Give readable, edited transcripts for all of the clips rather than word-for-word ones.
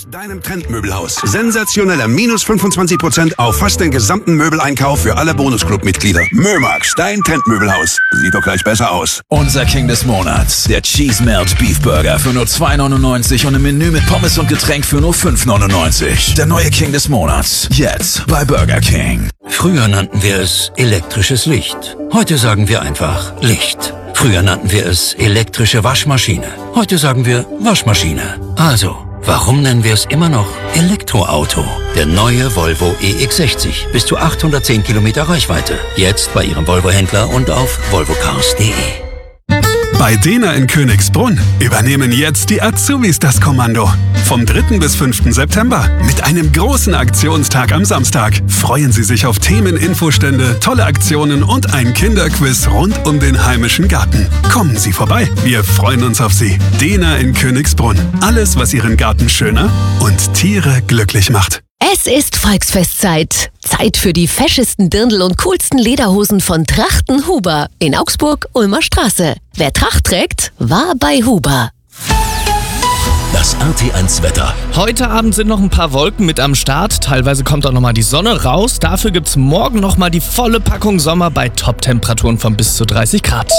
Deinem Trendmöbelhaus. Sensationelle minus 25% auf fast den gesamten Möbeleinkauf für alle Bonusclub-Mitglieder. Mömax, dein Trendmöbelhaus. Sieht doch gleich besser aus. Unser King des Monats, der Cheese Melt Beef Burger für nur $2,99 und ein Menü mit Pommes und Getränk für nur $5,99. Der neue King des Monats, jetzt bei Burger King. Früher nannten wir es elektrisches Licht. Heute sagen wir einfach Licht. Früher nannten wir es elektrische Waschmaschine. Heute sagen wir Waschmaschine. Also, warum nennen wir es immer noch Elektroauto? Der neue Volvo EX60. Bis zu 810 Kilometer Reichweite. Jetzt bei Ihrem Volvo-Händler und auf volvocars.de. Bei Dena in Königsbrunn übernehmen jetzt die Azubis das Kommando. Vom 3. bis 5. September mit einem großen Aktionstag am Samstag freuen Sie sich auf Themen, Infostände, tolle Aktionen und ein Kinderquiz rund um den heimischen Garten. Kommen Sie vorbei, wir freuen uns auf Sie. Dena in Königsbrunn. Alles, was Ihren Garten schöner und Tiere glücklich macht. Es ist Volksfestzeit. Zeit für die feschesten Dirndl und coolsten Lederhosen von Trachten Huber in Augsburg, Ulmer Straße. Wer Tracht trägt, war bei Huber. Das RT1 Wetter. Heute Abend sind noch ein paar Wolken mit am Start. Teilweise kommt auch nochmal die Sonne raus. Dafür gibt's morgen nochmal die volle Packung Sommer bei Top-Temperaturen von bis zu 30 Grad.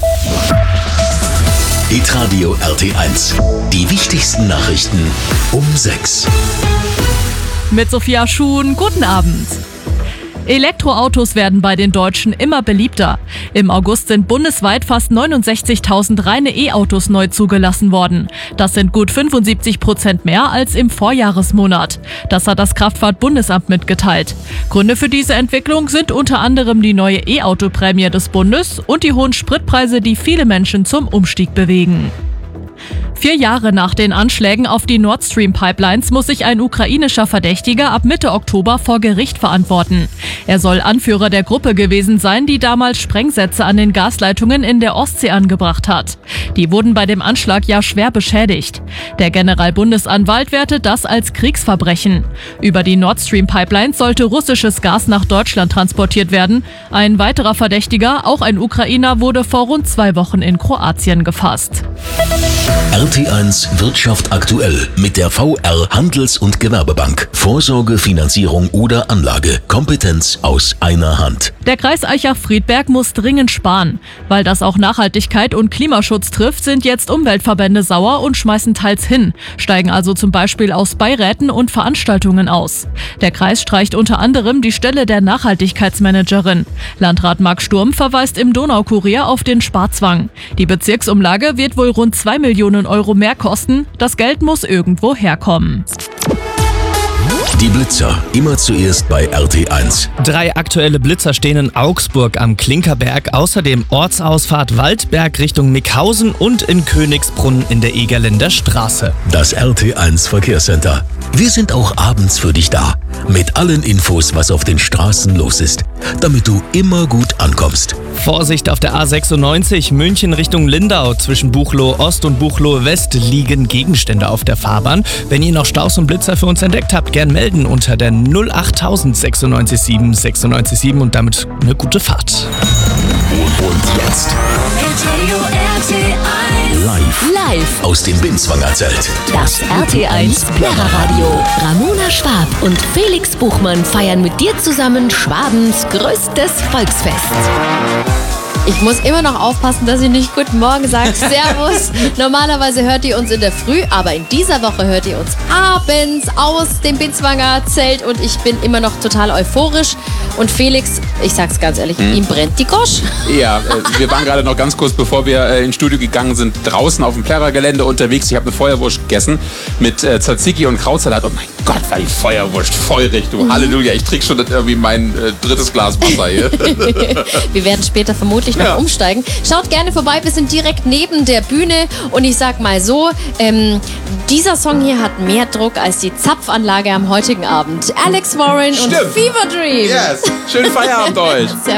Hitradio RT1. Die wichtigsten Nachrichten um 6. Mit Sophia Schuhn, guten Abend. Elektroautos werden bei den Deutschen immer beliebter. Im August sind bundesweit fast 69.000 reine E-Autos neu zugelassen worden. Das sind gut 75% mehr als im Vorjahresmonat. Das hat das Kraftfahrtbundesamt mitgeteilt. Gründe für diese Entwicklung sind unter anderem die neue E-Auto-Prämie des Bundes und die hohen Spritpreise, die viele Menschen zum Umstieg bewegen. 4 Jahre nach den Anschlägen auf die Nord Stream Pipelines muss sich ein ukrainischer Verdächtiger ab Mitte Oktober vor Gericht verantworten. Er soll Anführer der Gruppe gewesen sein, die damals Sprengsätze an den Gasleitungen in der Ostsee angebracht hat. Die wurden bei dem Anschlag ja schwer beschädigt. Der Generalbundesanwalt wertet das als Kriegsverbrechen. Über die Nord Stream Pipelines sollte russisches Gas nach Deutschland transportiert werden. Ein weiterer Verdächtiger, auch ein Ukrainer, wurde vor rund 2 Wochen in Kroatien gefasst. RT1 Wirtschaft aktuell mit der VR Handels- und Gewerbebank. Vorsorge, Finanzierung oder Anlage. Kompetenz aus einer Hand. Der Kreis Aichach-Friedberg muss dringend sparen. Weil das auch Nachhaltigkeit und Klimaschutz trifft, sind jetzt Umweltverbände sauer und schmeißen teils hin, steigen also zum Beispiel aus Beiräten und Veranstaltungen aus. Der Kreis streicht unter anderem die Stelle der Nachhaltigkeitsmanagerin. Landrat Marc Sturm verweist im Donaukurier auf den Sparzwang. Die Bezirksumlage wird wohl rund 2 Millionen Euro mehr kosten. Das Geld muss irgendwo herkommen. Die Blitzer, immer zuerst bei RT1. 3 aktuelle Blitzer stehen in Augsburg am Klinkerberg, außerdem Ortsausfahrt Waldberg Richtung Mickhausen und in Königsbrunn in der Egerländer Straße. Das RT1 Verkehrscenter. Wir sind auch abends für dich da. Mit allen Infos, was auf den Straßen los ist. Damit du immer gut ankommst. Vorsicht auf der A96 München Richtung Lindau. Zwischen Buchloe Ost und Buchloe West liegen Gegenstände auf der Fahrbahn. Wenn ihr noch Staus und Blitzer für uns entdeckt habt, gern melden unter der 08000 967 967 und damit eine gute Fahrt. Und jetzt live aus dem Binswanger Zelt. Das RT1 Plärreradio. Ramona Schwab und Felix Buchmann feiern mit dir zusammen Schwabens größtes Volksfest. Ich muss immer noch aufpassen, dass ich nicht Guten Morgen sage. Servus. Normalerweise hört ihr uns in der Früh, aber in dieser Woche hört ihr uns abends aus dem Binswanger Zelt und ich bin immer noch total euphorisch. Und Felix, ich sag's ganz ehrlich, ihm brennt die Gosch. Ja, wir waren gerade noch ganz kurz, bevor wir ins Studio gegangen sind, draußen auf dem Plärrergelände unterwegs. Ich habe eine Feuerwurst gegessen mit Tzatziki und Krautsalat. Und mein Gott, war die Feuerwurst feurig, du. Halleluja, ich trinke schon irgendwie mein 3. Glas Wasser hier. Wir werden später vermutlich noch umsteigen. Schaut gerne vorbei, wir sind direkt neben der Bühne. Und ich sag mal so, dieser Song hier hat mehr Druck als die Zapfanlage am heutigen Abend. Alex Warren und Fever Dream. Yes, schönen Feierabend euch.